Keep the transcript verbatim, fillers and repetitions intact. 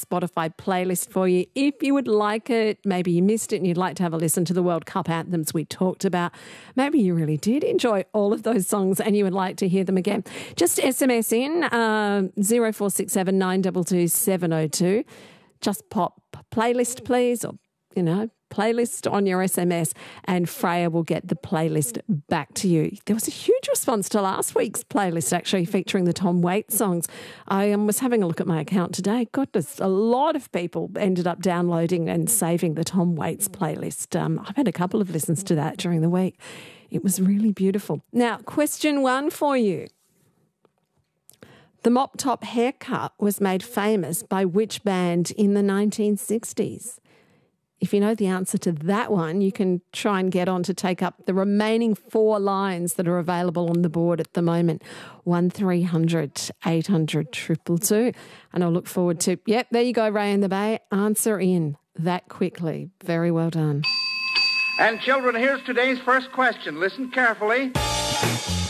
Spotify playlist for you. If you would like it, maybe you missed it and you'd like to have a listen to the World Cup anthems we talked about. Maybe you really did enjoy all of those songs and you would like to hear them again. Just S M S in uh, zero four six seven nine two two seven zero two. Just pop playlist, please, or, you know, playlist on your S M S and Freya will get the playlist back to you. There was a huge response to last week's playlist actually featuring the Tom Waits songs. I um, was having a look at my account today. Goodness, a lot of people ended up downloading and saving the Tom Waits playlist. Um, I've had a couple of listens to that during the week. It was really beautiful. Now, question one for you. The mop top haircut was made famous by which band in the nineteen sixties? If you know the answer to that one, you can try and get on to take up the remaining four lines that are available on the board at the moment. one three hundred eight hundred two two two. And I'll look forward to, yep, there you go, Ray in the Bay. Answer in that quickly. Very well done. And children, here's today's first question. Listen carefully.